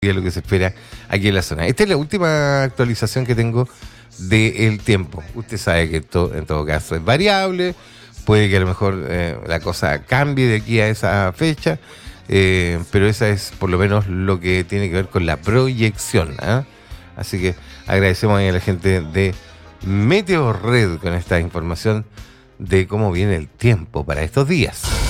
es lo que se espera aquí en la zona. Esta es la última actualización que tengo del tiempo. Usted sabe que esto en todo caso es variable, puede que a lo mejor la cosa cambie de aquí a esa fecha, pero esa es por lo menos lo que tiene que ver con la proyección, ¿eh? Así que agradecemos a la gente de Meteorred con esta información de cómo viene el tiempo para estos días.